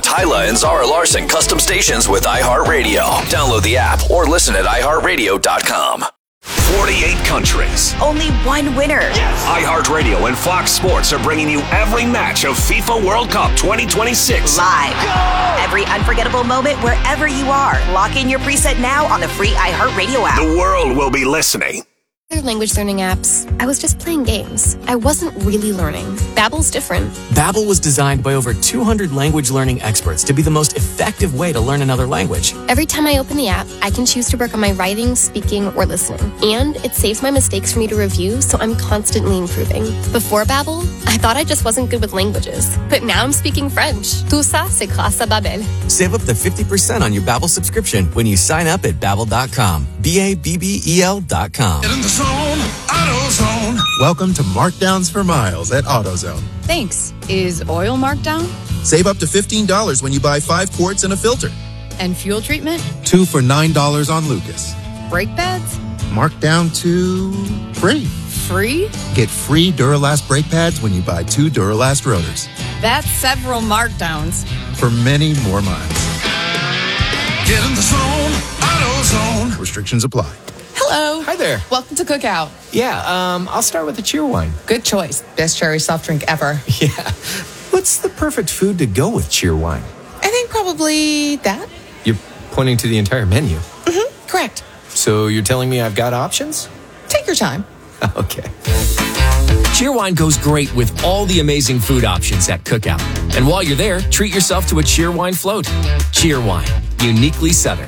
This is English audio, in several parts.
Tyla and Zara Larson custom stations with iHeartRadio. Download the app or listen at iHeartRadio.com. 48 countries. Only one winner. Yes. iHeartRadio and Fox Sports are bringing you every match of FIFA World Cup 2026. Live. Go! Every unforgettable moment wherever you are. Lock in your preset now on the free iHeartRadio app. The world will be listening. Other language learning apps, I was just playing games. I wasn't really learning. Babbel's different. Babbel was designed by over 200 language learning experts to be the most effective way to learn another language. Every time I open the app, I can choose to work on my writing, speaking, or listening. And it saves my mistakes for me to review, so I'm constantly improving. Before Babbel, I thought I just wasn't good with languages. But now I'm speaking French. Tout ça, c'est grâce à Babbel. Save up to 50% on your Babbel subscription when you sign up at Babbel.com. Babbel.com. Get in the zone, AutoZone. Welcome to Markdowns for Miles at AutoZone. Thanks. Is oil marked down? Save up to $15 when you buy 5 quarts and a filter. And fuel treatment? 2 for $9 on Lucas. Brake pads? Marked down to free. Free? Get free Duralast brake pads when you buy 2 Duralast rotors. That's several markdowns. For many more miles. Get in the zone, AutoZone. Restrictions apply. Hello. Hi there. Welcome to Cookout. Yeah, I'll start with a cheer wine. Good choice. Best cherry soft drink ever. Yeah. What's the perfect food to go with cheer wine? I think probably that. You're pointing to the entire menu. Mm-hmm. Correct. So you're telling me I've got options? Take your time. Okay. Cheerwine goes great with all the amazing food options at Cookout. And while you're there, treat yourself to a Cheerwine float. Cheerwine, uniquely Southern.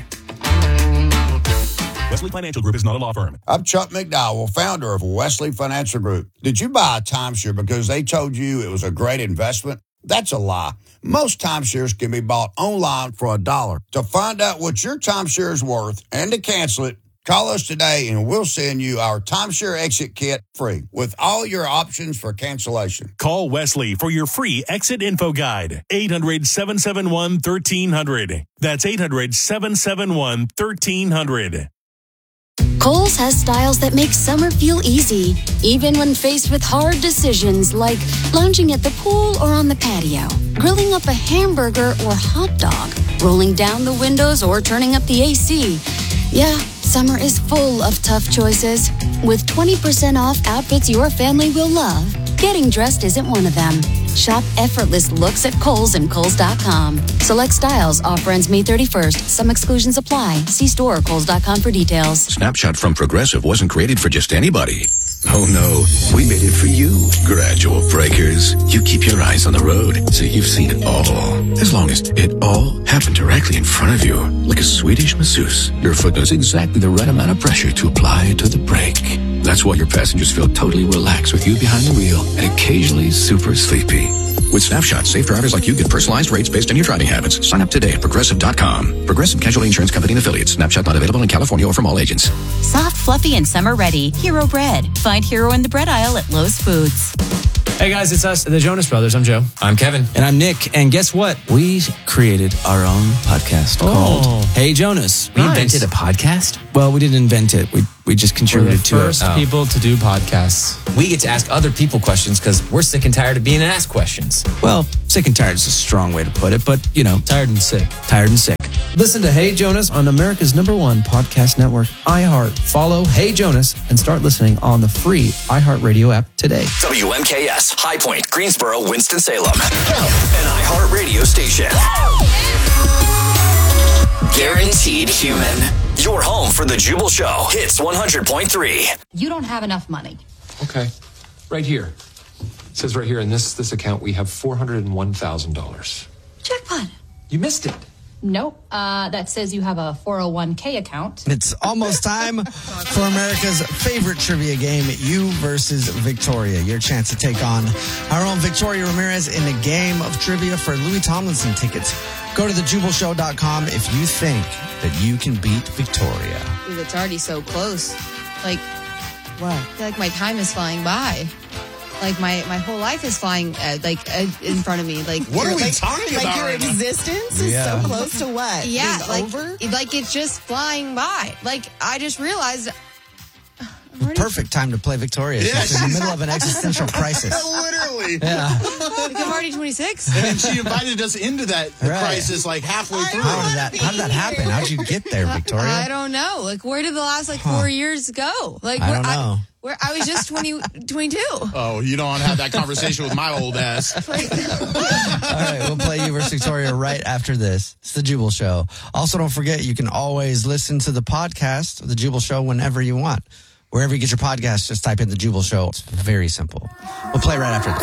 Wesley Financial Group is not a law firm. I'm Chuck McDowell, founder of Wesley Financial Group. Did you buy a timeshare because they told you it was a great investment? That's a lie. Most timeshares can be bought online for $1. To find out what your timeshare is worth and to cancel it, call us today and we'll send you our timeshare exit kit free with all your options for cancellation. Call Wesley for your free exit info guide. 800-771-1300. That's 800-771-1300. Kohl's has styles that make summer feel easy, even when faced with hard decisions like lounging at the pool or on the patio, grilling up a hamburger or hot dog, rolling down the windows or turning up the AC. Yeah, summer is full of tough choices. With 20% off outfits your family will love, getting dressed isn't one of them. Shop effortless looks at Kohl's and Kohl's.com. Select styles. Offer ends May 31st. Some exclusions apply. See store or Kohl's.com for details. Snapshot from Progressive wasn't created for just anybody. Oh no, we made it for you. Gradual breakers. You keep your eyes on the road, so you've seen it all. As long as it all happened directly in front of you, like a Swedish masseuse, your foot knows exactly the right amount of pressure to apply to the brake. That's why your passengers feel totally relaxed with you behind the wheel and occasionally super sleepy. With Snapshot, safe drivers like you get personalized rates based on your driving habits. Sign up today at Progressive.com. Progressive Casualty Insurance Company and Affiliates. Snapshot not available in California or from all agents. Soft, fluffy, and summer ready. Hero Bread. Find Hero in the bread aisle at Lowe's Foods. Hey guys, it's us, the Jonas Brothers. I'm Joe. I'm Kevin. And I'm Nick. And guess what? We created our own podcast called Hey Jonas. We invented a podcast? Well, we didn't invent it. We just contributed to it. We're the first people to do podcasts. We get to ask other people questions because we're sick and tired of being asked questions. Well, sick and tired is a strong way to put it, but, you know. Tired and sick. Tired and sick. Listen to Hey Jonas on America's #1 podcast network, iHeart. Follow Hey Jonas and start listening on the free iHeartRadio app today. WMKS, High Point, Greensboro, Winston-Salem. An iHeartRadio station. Guaranteed human. Your home for the Jubal Show. Hits 100.3. You don't have enough money. Okay. Right here. It says right here in this account we have $401,000. Jackpot. You missed it. Nope. That says you have a 401k account. It's almost time for America's favorite trivia game, You versus Victoria. Your chance to take on our own Victoria Ramirez in a game of trivia for Louis Tomlinson tickets. Go to thejubalshow.com if you think that you can beat Victoria. Dude, it's already so close. Like, what? I feel like my time is flying by. Like my whole life is flying in front of me. Like, what are we talking about? Like your existence is so close to what? Yeah, being over? Like it's just flying by. Like I just realized. Perfect time to play Victoria. Yeah, She's in the middle of an existential crisis. Literally. Exactly. Yeah. Like, I'm already 26. And she invited us into that crisis like halfway through. How did that happen? How'd you get there, Victoria? I don't know. Like, where did the last 4 years go? Like, I don't know. I was just 22. Oh, you don't want to have that conversation with my old ass. All right, we'll play you versus Victoria right after this. It's the Jubal Show. Also, don't forget, you can always listen to the podcast of the Jubal Show whenever you want. Wherever you get your podcast, just type in the Jubal Show. It's very simple. We'll play right after this.